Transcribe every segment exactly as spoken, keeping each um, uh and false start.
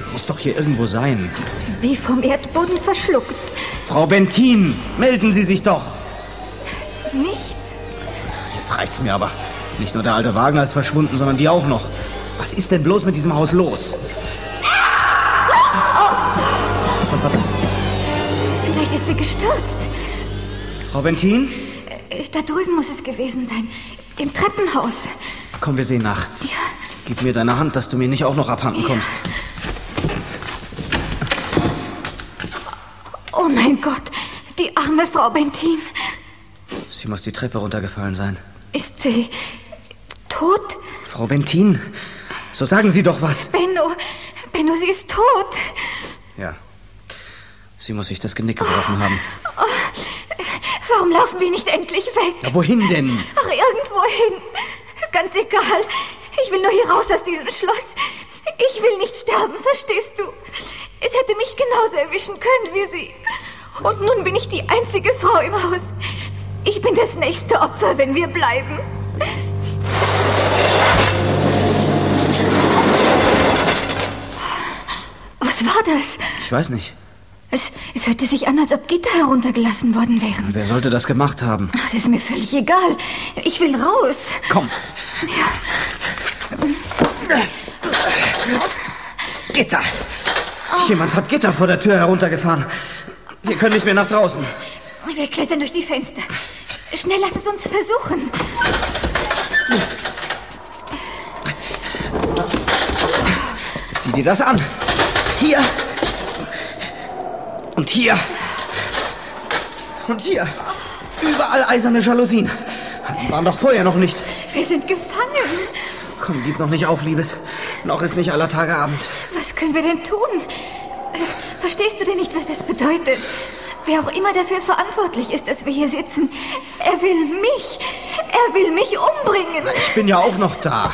Muss doch hier irgendwo sein. Wie vom Erdboden verschluckt. Frau Bentin, melden Sie sich doch. Nichts. Jetzt reicht's mir aber. Nicht nur der alte Wagner ist verschwunden, sondern die auch noch. Was ist denn bloß mit diesem Haus los? Was war das? Vielleicht ist sie gestürzt. Frau Bentin? Da drüben muss es gewesen sein. Im Treppenhaus. Komm, wir sehen nach. Ja. Gib mir deine Hand, dass du mir nicht auch noch abhanden Ja. kommst. Oh mein Gott, die arme Frau Bentin. Sie muss die Treppe runtergefallen sein. Ist sie tot? Frau Bentin, so sagen Sie doch was. Benno, Benno, sie ist tot. Ja, sie muss sich das Genick gebrochen haben. Oh, warum laufen wir nicht endlich weg? Ja, wohin denn? Ach, irgendwo hin. Ganz egal. Ich will nur hier raus aus diesem Schloss. Ich will nicht sterben, verstehst du? Es hätte mich genauso erwischen können wie sie. Und nun bin ich die einzige Frau im Haus. Ich bin das nächste Opfer, wenn wir bleiben. Was war das? Ich weiß nicht. Es, es hörte sich an, als ob Gitter heruntergelassen worden wären. Wer sollte das gemacht haben? Ach, das ist mir völlig egal. Ich will raus. Komm. Ja. Gitter. Jemand hat Gitter vor der Tür heruntergefahren. Wir können nicht mehr nach draußen. Wir klettern durch die Fenster. Schnell, lass es uns versuchen. Sieh dir das an. Hier. Und hier. Und hier. Überall eiserne Jalousien. Die waren doch vorher noch nicht. Wir sind gefangen. Komm, gib noch nicht auf, Liebes. Noch ist nicht aller Tage Abend. Was können wir denn tun? Äh, Verstehst du denn nicht, was das bedeutet? Wer auch immer dafür verantwortlich ist, dass wir hier sitzen, er will mich. Er will mich umbringen. Ich bin ja auch noch da.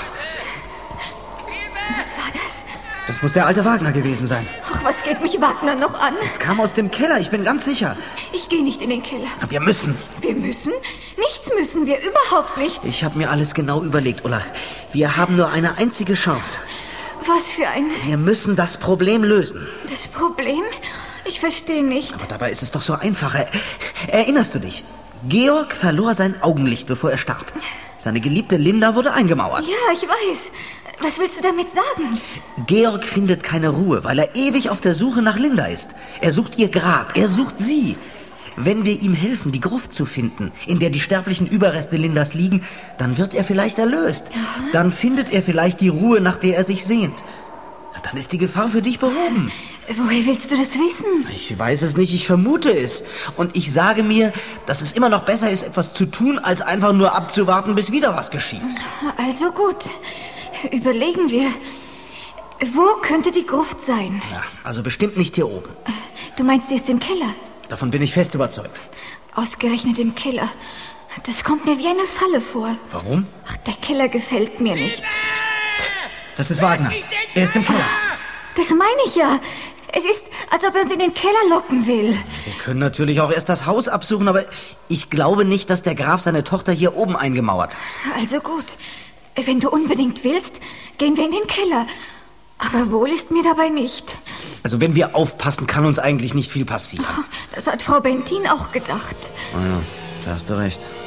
Was war das? Das muss der alte Wagner gewesen sein. Ach, was geht mich Wagner noch an? Es kam aus dem Keller, ich bin ganz sicher. Ich gehe nicht in den Keller. Wir müssen. Wir müssen? Nichts müssen wir, überhaupt nichts. Ich habe mir alles genau überlegt, Ulla. Wir haben nur eine einzige Chance. Was für ein... Wir müssen das Problem lösen. Das Problem? Ich verstehe nicht. Aber dabei ist es doch so einfach. Er- Erinnerst du dich? Georg verlor sein Augenlicht, bevor er starb. Seine geliebte Linda wurde eingemauert. Ja, ich weiß. Was willst du damit sagen? Georg findet keine Ruhe, weil er ewig auf der Suche nach Linda ist. Er sucht ihr Grab, er sucht sie. Wenn wir ihm helfen, die Gruft zu finden, in der die sterblichen Überreste Lindas liegen, dann wird er vielleicht erlöst. Ja. Dann findet er vielleicht die Ruhe, nach der er sich sehnt. Dann ist die Gefahr für dich behoben. Woher willst du das wissen? Ich weiß es nicht, ich vermute es. Und ich sage mir, dass es immer noch besser ist, etwas zu tun, als einfach nur abzuwarten, bis wieder was geschieht. Also gut. Überlegen wir. Wo könnte die Gruft sein? Ja, also bestimmt nicht hier oben. Du meinst, sie ist im Keller? Davon bin ich fest überzeugt. Ausgerechnet im Keller. Das kommt mir wie eine Falle vor. Warum? Ach, der Keller gefällt mir nicht. Das ist Wagner. Er ist im Keller. Das meine ich ja. Es ist, als ob er uns in den Keller locken will. Wir können natürlich auch erst das Haus absuchen, aber ich glaube nicht, dass der Graf seine Tochter hier oben eingemauert hat. Also gut. Wenn du unbedingt willst, gehen wir in den Keller. Aber wohl ist mir dabei nicht. Also wenn wir aufpassen, kann uns eigentlich nicht viel passieren. Das hat Frau Bentin auch gedacht. Oh ja, da hast du recht.